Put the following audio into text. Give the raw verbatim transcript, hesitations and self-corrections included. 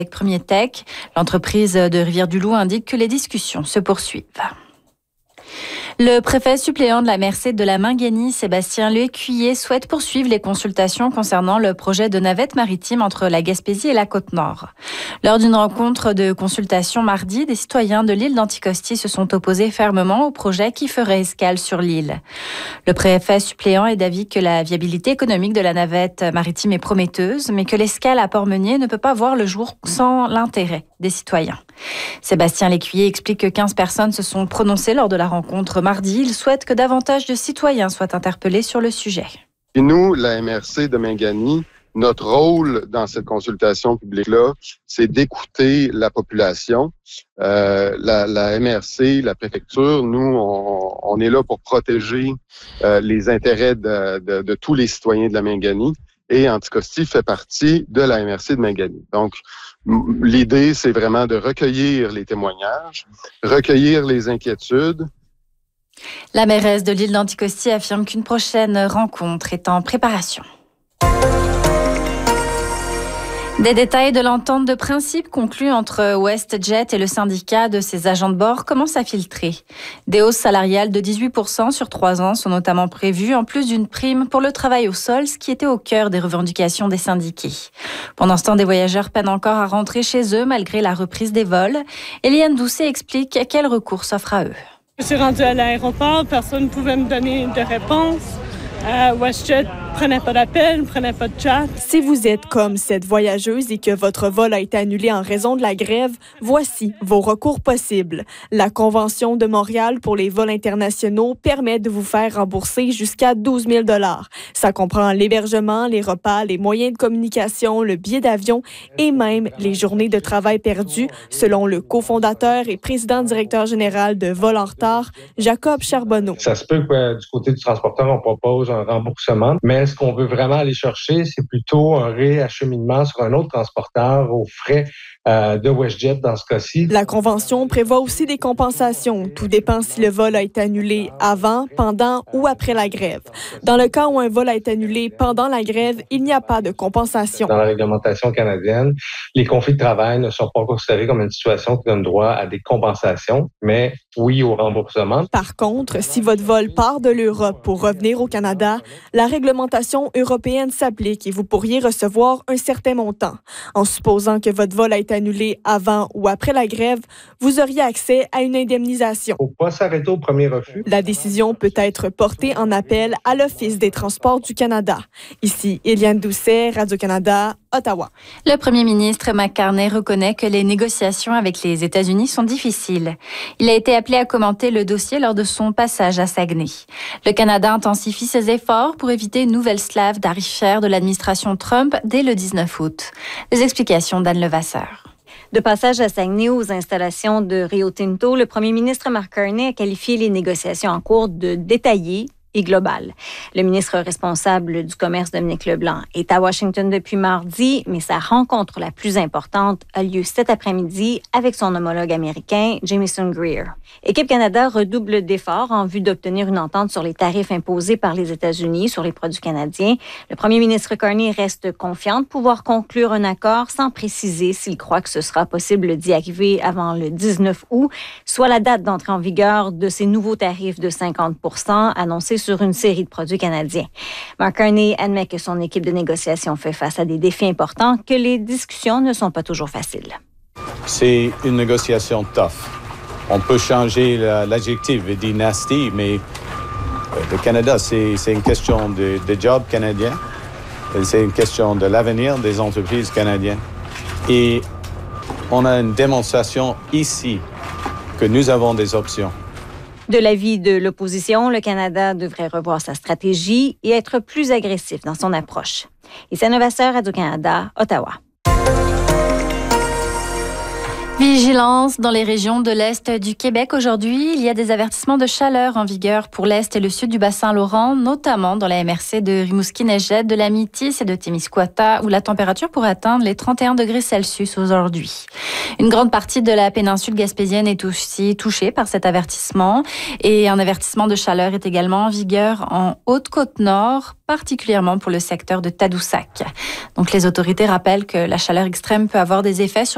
Avec Premier Tech, l'entreprise de Rivière-du-Loup indique que les discussions se poursuivent. Le préfet suppléant de la M R C de la Minghénie, Sébastien Lécuyer, souhaite poursuivre les consultations concernant le projet de navette maritime entre la Gaspésie et la Côte-Nord. Lors d'une rencontre de consultation mardi, des citoyens de l'île d'Anticosti se sont opposés fermement au projet qui ferait escale sur l'île. Le préfet suppléant est d'avis que la viabilité économique de la navette maritime est prometteuse, mais que l'escale à Port-Meunier ne peut pas voir le jour sans l'intérêt des citoyens. Sébastien Lécuyer explique que quinze personnes se sont prononcées lors de la rencontre mardi. Il souhaite que davantage de citoyens soient interpellés sur le sujet. Et nous, la M R C de Minghénie, notre rôle dans cette consultation publique-là, c'est d'écouter la population. Euh, la, la M R C, la préfecture, nous, on, on est là pour protéger euh, les intérêts de, de, de tous les citoyens de la Minghénie. Et Anticosti fait partie de la M R C de Minghénie. Donc, l'idée, c'est vraiment de recueillir les témoignages, recueillir les inquiétudes. La mairesse de l'île d'Anticosti affirme qu'une prochaine rencontre est en préparation. Des détails de l'entente de principe conclue entre WestJet et le syndicat de ses agents de bord commencent à filtrer. Des hausses salariales de dix-huit pour cent sur trois ans sont notamment prévues, en plus d'une prime pour le travail au sol, ce qui était au cœur des revendications des syndiqués. Pendant ce temps, des voyageurs peinent encore à rentrer chez eux malgré la reprise des vols. Eliane Doucet explique quel recours s'offre à eux. Je suis rendue à l'aéroport, personne ne pouvait me donner de réponse. Euh, WestJet prenait pas d'appel, prenait pas de chat. Si vous êtes comme cette voyageuse et que votre vol a été annulé en raison de la grève, voici vos recours possibles. La Convention de Montréal pour les vols internationaux permet de vous faire rembourser jusqu'à douze mille dollars. Ça comprend l'hébergement, les repas, les moyens de communication, le billet d'avion et même les journées de travail perdues, selon le cofondateur et président-directeur général de Vol en retard, Jacob Charbonneau. Ça se peut que du côté du transporteur, on propose un remboursement, mais ce qu'on veut vraiment aller chercher, c'est plutôt un réacheminement sur un autre transporteur aux frais euh, de WestJet dans ce cas-ci. La Convention prévoit aussi des compensations. Tout dépend si le vol a été annulé avant, pendant ou après la grève. Dans le cas où un vol a été annulé pendant la grève, il n'y a pas de compensation. Dans la réglementation canadienne, les conflits de travail ne sont pas considérés comme une situation qui donne droit à des compensations, mais oui au remboursement. Par contre, si votre vol part de l'Europe pour revenir au Canada, la réglementation européenne s'applique et vous pourriez recevoir un certain montant. En supposant que votre vol a été annulé avant ou après la grève, vous auriez accès à une indemnisation. Il ne faut pas s'arrêter au premier refus. La décision peut être portée en appel à l'Office des transports du Canada. Ici, Eliane Doucet, Radio-Canada, Ottawa. Le premier ministre Mark Carney reconnaît que les négociations avec les États-Unis sont difficiles. Il a été appelé à commenter le dossier lors de son passage à Saguenay. Le Canada intensifie ses efforts pour éviter une nouvelle slave tarifaire de l'administration Trump dès le dix-neuf août. Les explications d'Anne Levasseur. De passage à Saguenay aux installations de Rio Tinto, le premier ministre Mark Carney a qualifié les négociations en cours de détaillées et globale. Le ministre responsable du commerce, Dominique Leblanc, est à Washington depuis mardi, mais sa rencontre la plus importante a lieu cet après-midi avec son homologue américain, Jamieson Greer. Équipe Canada redouble d'efforts en vue d'obtenir une entente sur les tarifs imposés par les États-Unis sur les produits canadiens. Le premier ministre Carney reste confiant de pouvoir conclure un accord sans préciser s'il croit que ce sera possible d'y arriver avant le dix-neuf août, soit la date d'entrée en vigueur de ces nouveaux tarifs de cinquante pour cent annoncés sur une série de produits canadiens. Mark Carney admet que son équipe de négociation fait face à des défis importants, que les discussions ne sont pas toujours faciles. C'est une négociation tough. On peut changer l'adjectif et dire nasty, mais le Canada, c'est, c'est une question de, de job canadien. C'est une question de l'avenir des entreprises canadiennes. Et on a une démonstration ici que nous avons des options. De l'avis de l'opposition, le Canada devrait revoir sa stratégie et être plus agressif dans son approche. Ici Anne Levasseur, Radio-Canada, Ottawa. Vigilance dans les régions de l'Est du Québec. Aujourd'hui, il y a des avertissements de chaleur en vigueur pour l'Est et le Sud du Bassin-Laurent, notamment dans la M R C de Rimouski-Neigette, de l'Amitié et de Témiscouata, où la température pourrait atteindre les trente et un degrés Celsius aujourd'hui. Une grande partie de la péninsule gaspésienne est aussi touchée par cet avertissement. Et un avertissement de chaleur est également en vigueur en Haute-Côte-Nord, particulièrement pour le secteur de Tadoussac. Donc, les autorités rappellent que la chaleur extrême peut avoir des effets sur